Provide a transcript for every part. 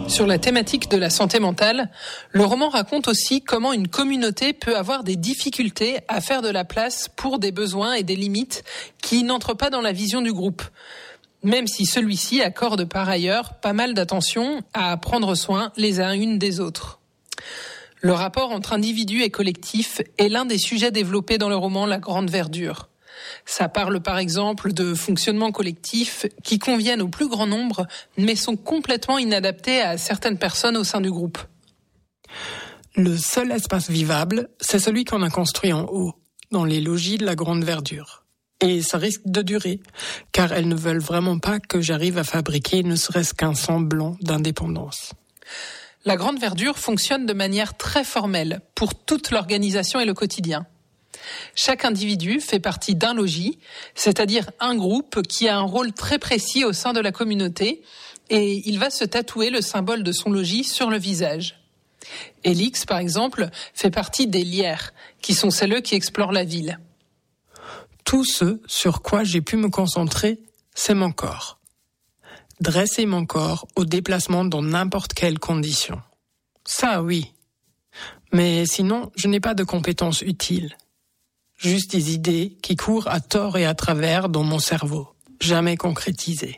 Sur la thématique de la santé mentale, le roman raconte aussi comment une communauté peut avoir des difficultés à faire de la place pour des besoins et des limites qui n'entrent pas dans la vision du groupe, même si celui-ci accorde par ailleurs pas mal d'attention à prendre soin les uns unes des autres. Le rapport entre individu et collectif est l'un des sujets développés dans le roman La Grande Verdure. Ça parle par exemple de fonctionnements collectifs qui conviennent au plus grand nombre, mais sont complètement inadaptés à certaines personnes au sein du groupe. Le seul espace vivable, c'est celui qu'on a construit en haut, dans les logis de la Grande Verdure. Et ça risque de durer, car elles ne veulent vraiment pas que j'arrive à fabriquer ne serait-ce qu'un semblant d'indépendance. La Grande Verdure fonctionne de manière très formelle pour toute l'organisation et le quotidien. Chaque individu fait partie d'un logis, c'est-à-dire un groupe qui a un rôle très précis au sein de la communauté, et il va se tatouer le symbole de son logis sur le visage. Élix, par exemple, fait partie des lierres, qui sont celles qui explorent la ville. Tout ce sur quoi j'ai pu me concentrer, c'est mon corps. Dresser mon corps au déplacement dans n'importe quelle condition. Ça, oui. Mais sinon, je n'ai pas de compétences utiles. Juste des idées qui courent à tort et à travers dans mon cerveau, jamais concrétisées.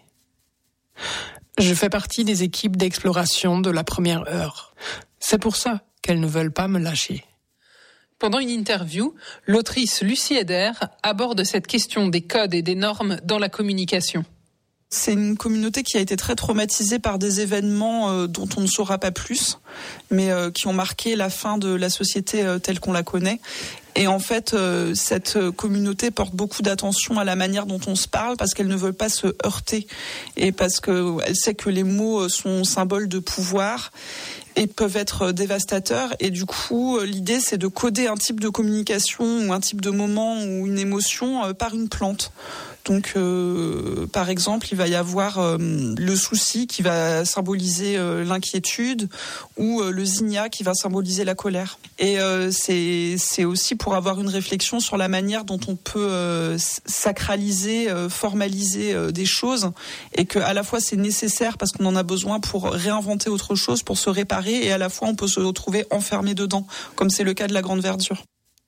Je fais partie des équipes d'exploration de la première heure. C'est pour ça qu'elles ne veulent pas me lâcher. Pendant une interview, l'autrice Lucie Eder aborde cette question des codes et des normes dans la communication. C'est une communauté qui a été très traumatisée par des événements dont on ne saura pas plus, mais qui ont marqué la fin de la société telle qu'on la connaît. Et en fait, cette communauté porte beaucoup d'attention à la manière dont on se parle parce qu'elle ne veut pas se heurter et parce qu'elle sait que les mots sont symboles de pouvoir et peuvent être dévastateurs. Et du coup, l'idée, c'est de coder un type de communication ou un type de moment ou une émotion par une plante. Donc, par exemple, il va y avoir le souci qui va symboliser l'inquiétude ou le zinnia qui va symboliser la colère. Et c'est aussi pour avoir une réflexion sur la manière dont on peut sacraliser, formaliser des choses et que à la fois c'est nécessaire parce qu'on en a besoin pour réinventer autre chose, pour se réparer et à la fois on peut se retrouver enfermé dedans, comme c'est le cas de la Grande Verdure.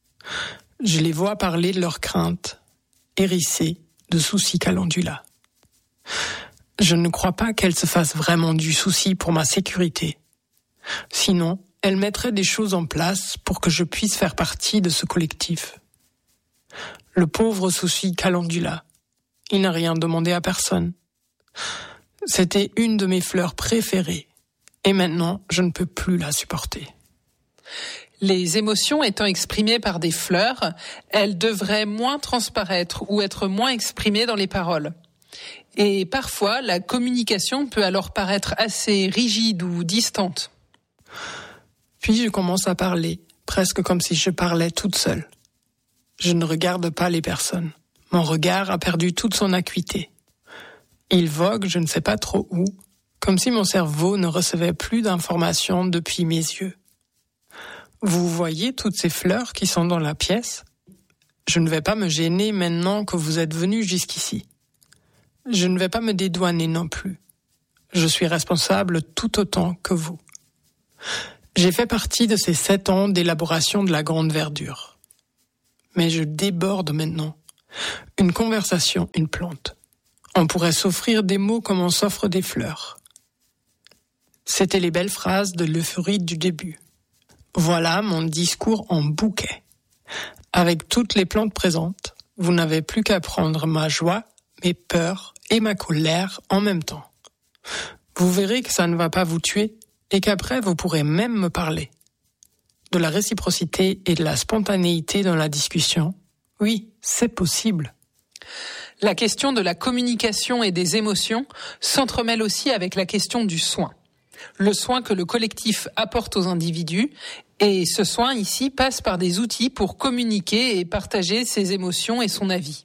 Je les vois parler de leurs craintes, hérissées de soucis calendula. Je ne crois pas qu'elle se fasse vraiment du souci pour ma sécurité. Sinon, elle mettrait des choses en place pour que je puisse faire partie de ce collectif. Le pauvre souci calendula, il n'a rien demandé à personne. C'était une de mes fleurs préférées, et maintenant, je ne peux plus la supporter. Les émotions étant exprimées par des fleurs, elles devraient moins transparaître ou être moins exprimées dans les paroles. Et parfois, la communication peut alors paraître assez rigide ou distante. Puis je commence à parler, presque comme si je parlais toute seule. Je ne regarde pas les personnes. Mon regard a perdu toute son acuité. Il vogue je ne sais pas trop où, comme si mon cerveau ne recevait plus d'informations depuis mes yeux. Vous voyez toutes ces fleurs qui sont dans la pièce ? Je ne vais pas me gêner maintenant que vous êtes venus jusqu'ici. Je ne vais pas me dédouaner non plus. Je suis responsable tout autant que vous. J'ai fait partie de ces 7 ans d'élaboration de la Grande Verdure. Mais je déborde maintenant. Une conversation, une plante. On pourrait s'offrir des mots comme on s'offre des fleurs. C'étaient les belles phrases de l'euphorie du début. Voilà mon discours en bouquet. Avec toutes les plantes présentes, vous n'avez plus qu'à prendre ma joie, mes peurs et ma colère en même temps. Vous verrez que ça ne va pas vous tuer et qu'après vous pourrez même me parler. De la réciprocité et de la spontanéité dans la discussion, oui, c'est possible. La question de la communication et des émotions s'entremêle aussi avec la question du soin. Le soin que le collectif apporte aux individus, et ce soin ici passe par des outils pour communiquer et partager ses émotions et son avis.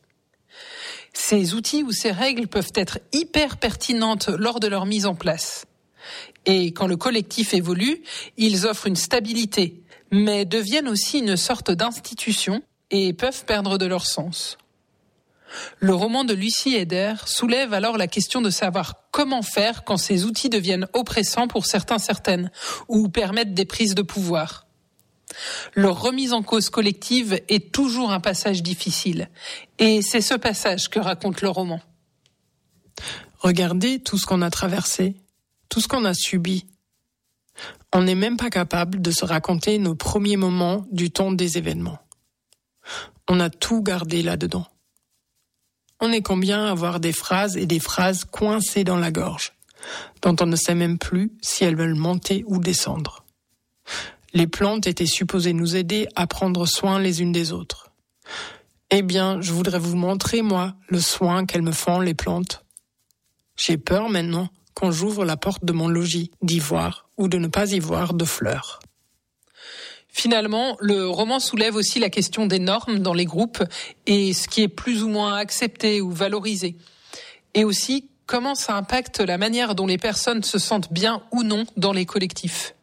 Ces outils ou ces règles peuvent être hyper pertinentes lors de leur mise en place. Et quand le collectif évolue, ils offrent une stabilité, mais deviennent aussi une sorte d'institution et peuvent perdre de leur sens. Le roman de Lucie Heder soulève alors la question de savoir comment faire quand ces outils deviennent oppressants pour certaines, ou permettent des prises de pouvoir. Leur remise en cause collective est toujours un passage difficile, et c'est ce passage que raconte le roman. Regardez tout ce qu'on a traversé, tout ce qu'on a subi. On n'est même pas capable de se raconter nos premiers moments du temps des événements. On a tout gardé là-dedans. On est combien à avoir des phrases et des phrases coincées dans la gorge, dont on ne sait même plus si elles veulent monter ou descendre. Les plantes étaient supposées nous aider à prendre soin les unes des autres. Eh bien, je voudrais vous montrer, moi, le soin qu'elles me font, les plantes. J'ai peur maintenant, quand j'ouvre la porte de mon logis, d'y voir ou de ne pas y voir de fleurs. Finalement, le roman soulève aussi la question des normes dans les groupes et ce qui est plus ou moins accepté ou valorisé. Et aussi, comment ça impacte la manière dont les personnes se sentent bien ou non dans les collectifs.